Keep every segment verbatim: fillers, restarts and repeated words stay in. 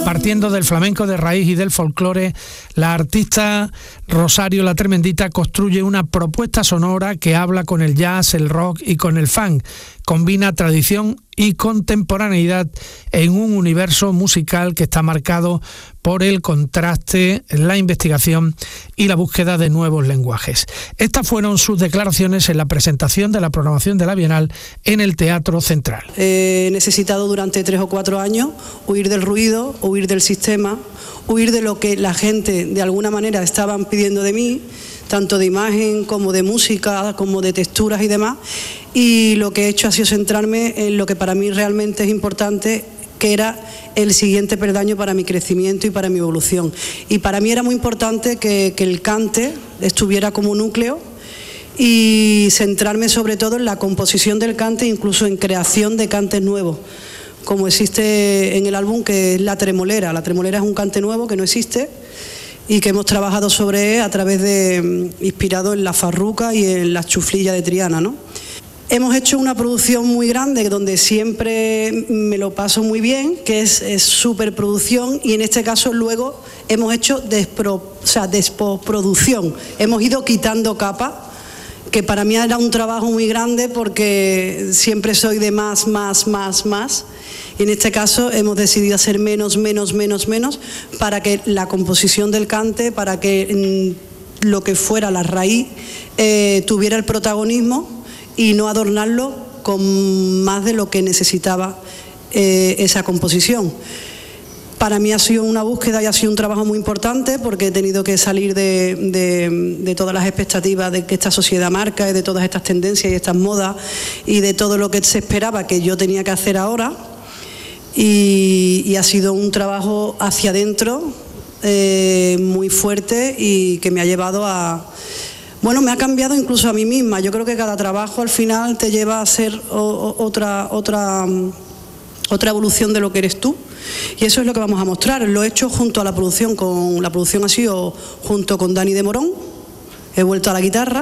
Partiendo del flamenco de raíz y del folclore, la artista Rosario La Tremendita construye una propuesta sonora que habla con el jazz, el rock y con el funk. Combina tradición y contemporaneidad en un universo musical que está marcado por el contraste, la investigación y la búsqueda de nuevos lenguajes. Estas fueron sus declaraciones en la presentación de la programación de la Bienal en el Teatro Central. He necesitado durante tres o cuatro años huir del ruido, huir del sistema, huir de lo que la gente de alguna manera estaban pidiendo de mí, tanto de imagen como de música, como de texturas y demás, y lo que he hecho ha sido centrarme en lo que para mí realmente es importante, que era el siguiente peldaño para mi crecimiento y para mi evolución. Y para mí era muy importante que, que el cante estuviera como núcleo y centrarme sobre todo en la composición del cante, incluso en creación de cantes nuevos, como existe en el álbum, que es La Tremolera. La Tremolera es un cante nuevo que no existe y que hemos trabajado sobre él a través de, inspirado en la farruca y en las chuflillas de Triana, ¿no? Hemos hecho una producción muy grande donde siempre me lo paso muy bien, que es, es superproducción, y en este caso luego hemos hecho despro, o sea, desposproducción. Hemos ido quitando capas, que para mí era un trabajo muy grande porque siempre soy de más, más, más, más. Y en este caso hemos decidido hacer menos, menos, menos, menos, para que la composición del cante, para que mm, lo que fuera la raíz eh, tuviera el protagonismo y no adornarlo con más de lo que necesitaba eh, esa composición. Para mí ha sido una búsqueda y ha sido un trabajo muy importante, porque he tenido que salir de, de, de todas las expectativas de que esta sociedad marca y de todas estas tendencias y estas modas y de todo lo que se esperaba que yo tenía que hacer ahora. Y, y ha sido un trabajo hacia adentro eh, muy fuerte y que me ha llevado a... Bueno, me ha cambiado incluso a mí misma. Yo creo que cada trabajo al final te lleva a ser o, o, otra, otra, otra evolución de lo que eres tú. Y eso es lo que vamos a mostrar. Lo he hecho junto a la producción. Con, la producción ha sido junto con Dani de Morón. He vuelto a la guitarra.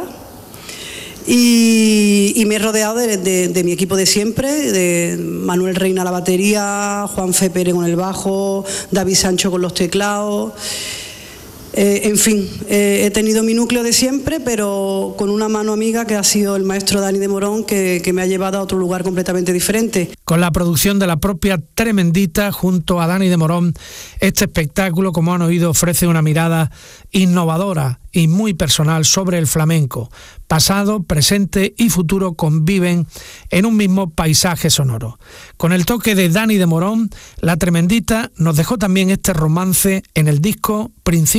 Y, y me he rodeado de, de, de mi equipo de siempre, de Manuel Reina a la batería, Juan Fe Pérez con el bajo, David Sancho con los teclados. Eh, en fin, eh, he tenido mi núcleo de siempre, pero con una mano amiga que ha sido el maestro Dani de Morón, que, que me ha llevado a otro lugar completamente diferente. Con la producción de la propia Tremendita junto a Dani de Morón, este espectáculo, como han oído, ofrece una mirada innovadora y muy personal sobre el flamenco. Pasado, presente y futuro conviven en un mismo paisaje sonoro. Con el toque de Dani de Morón, La Tremendita nos dejó también este romance en el disco Principio